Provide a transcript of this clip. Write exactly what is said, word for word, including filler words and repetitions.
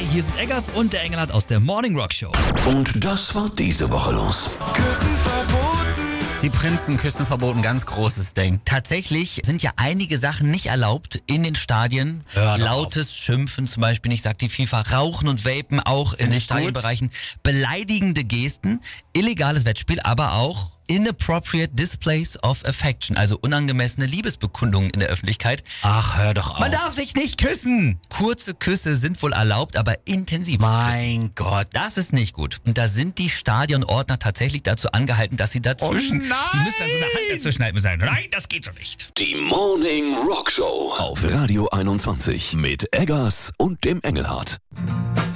Hi, hier sind Eggers und der Engelhardt aus der Morning Rock Show. Und das war diese Woche los. Küssen verboten. Die Prinzen küssen verboten, ganz großes Ding. Tatsächlich sind ja einige Sachen nicht erlaubt in den Stadien. Hör doch Lautes Schimpfen zum Beispiel, nicht sagt die FIFA, Rauchen und Vapen auch in den ich gut. Stadionbereichen. Beleidigende Gesten, illegales Wettspiel, aber auch inappropriate displays of affection, also unangemessene Liebesbekundungen in der Öffentlichkeit. Ach, hör doch auf. Man darf sich nicht küssen. Kurze Küsse sind wohl erlaubt, aber intensives Küssen. Mein Gott. Das ist nicht gut. Und da sind die Stadionordner tatsächlich dazu angehalten, dass sie dazwischen, Oh nein! die müssen dann so eine Hand dazwischen halten und sagen, nein, das geht so nicht. Die Morning Rock Show auf Radio einundzwanzig mit Eggers und dem Engelhardt.